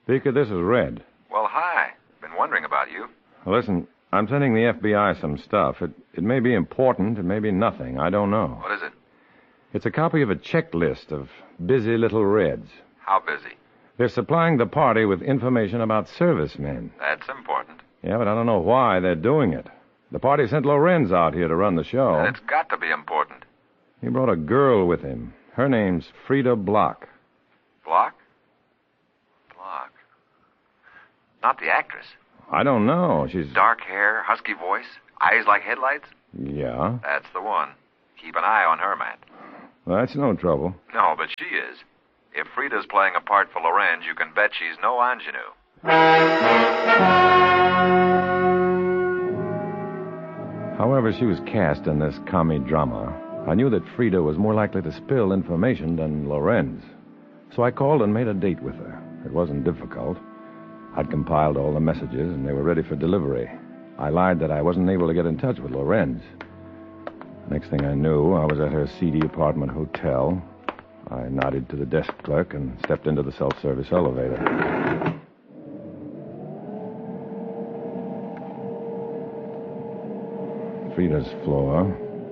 Beaker, this is Red. Well, hi. Been wondering about you. Listen, I'm sending the FBI some stuff. It may be important, it may be nothing. I don't know. What is it? It's a copy of a checklist of busy little Reds. How busy? They're supplying the party with information about servicemen. That's important. Yeah, but I don't know why they're doing it. The party sent Lorenz out here to run the show. And it's got to be important. He brought a girl with him. Her name's Frida Block. Block? Block. Not the actress. I don't know. She's... Dark hair, husky voice, eyes like headlights? Yeah? That's the one. Keep an eye on her, Matt. Well, that's no trouble. No, but she is. If Frida's playing a part for Lorenz, you can bet she's no ingenue. However she was cast in this commie drama, I knew that Frida was more likely to spill information than Lorenz. So I called and made a date with her. It wasn't difficult. I'd compiled all the messages, and they were ready for delivery. I lied that I wasn't able to get in touch with Lorenz. Next thing I knew, I was at her seedy apartment hotel. I nodded to the desk clerk and stepped into the self-service elevator. Frida's floor.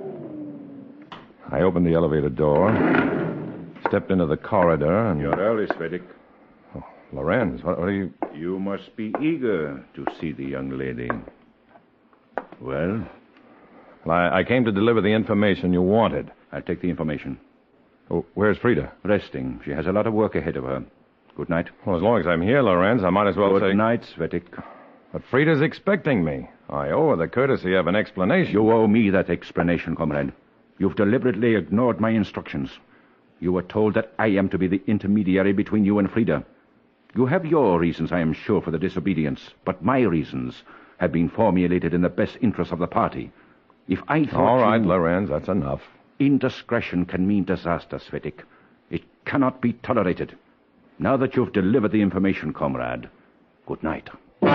I opened the elevator door, stepped into the corridor, and... You're early, Svedik. Oh, Lorenz, what are you... You must be eager to see the young lady. Well? I came to deliver the information you wanted. I'll take the information. Oh, where's Frida? Resting. She has a lot of work ahead of her. Good night. Well, as long as I'm here, Lorenz, I might as well say... Good night, Svedik. But Frida's expecting me. I owe her the courtesy of an explanation. You owe me that explanation, comrade. You've deliberately ignored my instructions. You were told that I am to be the intermediary between you and Frida. You have your reasons, I am sure, for the disobedience, but my reasons have been formulated in the best interest of the party. If I thought All right, Lorenz, that's enough. Indiscretion can mean disaster, Svedik. It cannot be tolerated. Now that you've delivered the information, comrade, good night.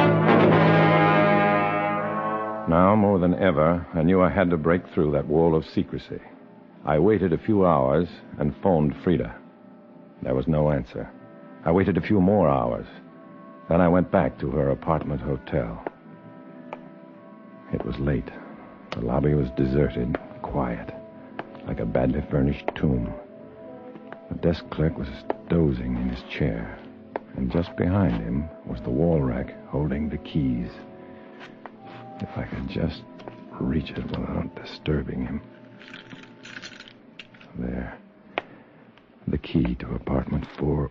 Now, more than ever, I knew I had to break through that wall of secrecy. I waited a few hours and phoned Frida. There was no answer. I waited a few more hours. Then I went back to her apartment hotel. It was late. The lobby was deserted, quiet, like a badly furnished tomb. The desk clerk was dozing in his chair, and just behind him was the wall rack holding the keys. If I could just reach it without disturbing him. There. The key to apartment 4